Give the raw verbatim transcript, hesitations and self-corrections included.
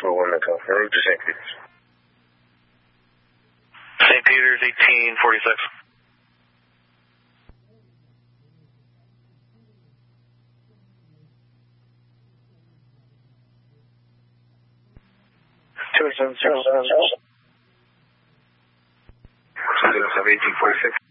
four one Echo. Road to Saint Peter's. Saint Peter's, eighteen forty-six. two seven zero seven. two zero seven, eighteen forty-six.